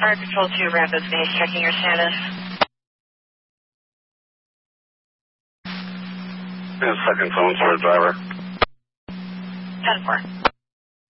Fire Control 2, Rapids Base, checking your status. Second phone for the driver. 10-4.